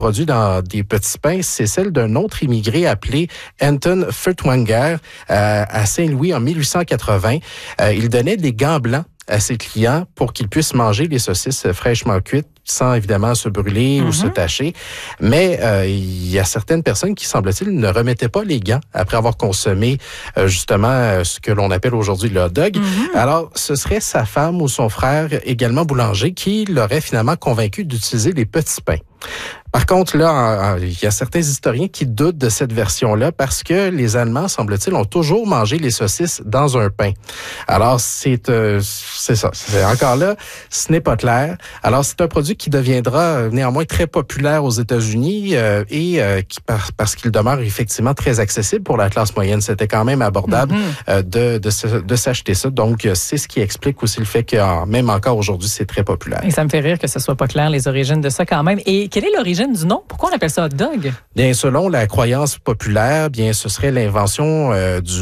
produit dans des petits pains, c'est celle d'un autre immigré appelé Anton Furtwanger à Saint-Louis en 1880. Il donnait des gants blancs à ses clients pour qu'ils puissent manger les saucisses fraîchement cuites sans évidemment se brûler ou se tacher. Mais il y a certaines personnes qui, semble-t-il, ne remettaient pas les gants après avoir consommé justement ce que l'on appelle aujourd'hui le hot dog. Alors, ce serait sa femme ou son frère, également boulanger, qui l'aurait finalement convaincu d'utiliser les petits pains. Par contre, là, il y a certains historiens qui doutent de cette version-là parce que les Allemands, semble-t-il, ont toujours mangé les saucisses dans un pain. Alors, c'est ça. C'est encore là, ce n'est pas clair. Alors, c'est un produit qui deviendra néanmoins très populaire aux États-Unis parce qu'il demeure effectivement très accessible pour la classe moyenne. C'était quand même abordable de s'acheter ça. Donc, c'est ce qui explique aussi le fait que même encore aujourd'hui, c'est très populaire. Et ça me fait rire que ce soit pas clair, les origines de ça quand même. Et quelle est l'origine du nom? Pourquoi on appelle ça hot dog? Bien, selon la croyance populaire, bien, ce serait l'invention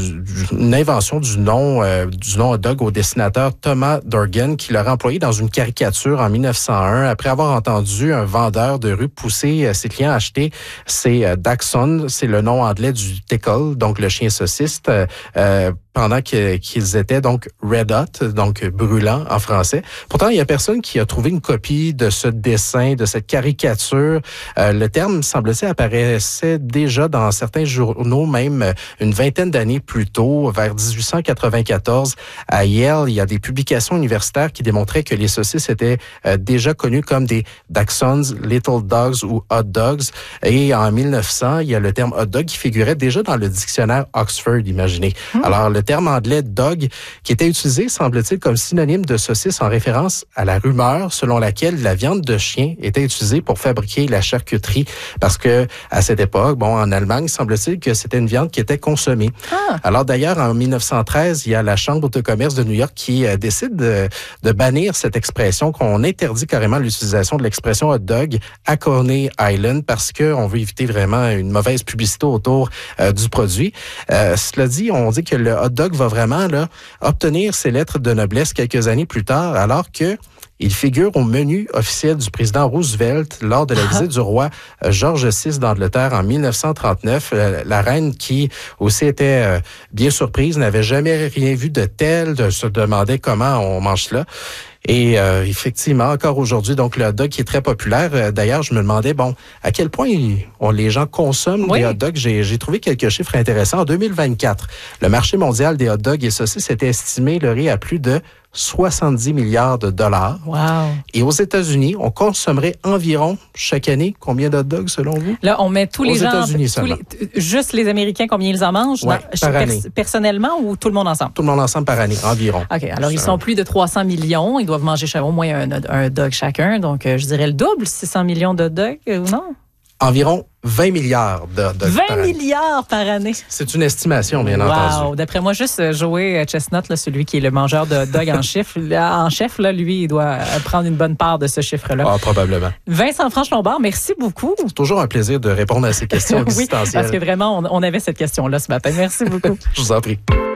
du nom hot dog au dessinateur Thomas Dorgan qui l'aurait employé dans une caricature en 1901 après avoir entendu un vendeur de rue pousser ses clients à acheter ses Dachshund, c'est le nom anglais du Tickle, donc le chien sauciste, pendant qu'ils étaient donc red hot, donc brûlants en français. Pourtant, il y a personne qui a trouvé une copie de ce dessin, de cette caricature. Le terme, semble-t-il, apparaissait déjà dans certains journaux, même une vingtaine d'années plus tôt, vers 1894. À Yale, il y a des publications universitaires qui démontraient que les saucisses étaient déjà connues comme des Dachshunds, Little Dogs ou Hot Dogs. Et en 1900, il y a le terme hot dog qui figurait déjà dans le dictionnaire Oxford, imaginez. Alors, le terme anglais dog, qui était utilisé, semble-t-il, comme synonyme de saucisse en référence à la rumeur selon laquelle la viande de chien était utilisée pour fabriquer la charcuterie. Parce que, à cette époque, en Allemagne, semble-t-il que c'était une viande qui était consommée. Alors, d'ailleurs, en 1913, il y a la Chambre de commerce de New York qui décide de bannir cette expression, qu'on interdit carrément l'utilisation de l'expression hot dog à Coney Island parce qu'on veut éviter vraiment une mauvaise publicité autour du produit. Cela dit, on dit que le hot dog va vraiment obtenir ses lettres de noblesse quelques années plus tard, alors que il figure au menu officiel du président Roosevelt lors de la visite du roi George VI d'Angleterre en 1939. La reine, qui aussi était bien surprise, n'avait jamais rien vu de tel, se demandait comment on mange cela. Et effectivement, encore aujourd'hui, donc le hot dog qui est très populaire. D'ailleurs, je me demandais, à quel point les gens consomment des hot dogs. J'ai trouvé quelques chiffres intéressants. En 2024, le marché mondial des hot dogs et saucisses était estimé à plus de 70 milliards de dollars. Wow. Et aux États-Unis, on consommerait environ chaque année combien de hot dogs selon vous? Là, on met tous les gens, juste les Américains, combien ils en mangent? Par année. Personnellement ou tout le monde ensemble? Tout le monde ensemble par année, environ. OK, alors ils sont plus de 300 millions. Ils doivent manger au moins un hot dog chacun. Donc, je dirais le double, 600 millions de hot dogs, ou non? Environ 20 milliards de hot dogs 20 milliards par année. C'est une estimation, bien entendu. D'après moi, juste Joey Chestnut, celui qui est le mangeur de hot dog en chef, lui, il doit prendre une bonne part de ce chiffre-là. Ah, probablement. Vincent Franche-Lombard, merci beaucoup. C'est toujours un plaisir de répondre à ces questions existentielles. Oui, parce que vraiment, on avait cette question-là ce matin. Merci beaucoup. Je vous en prie.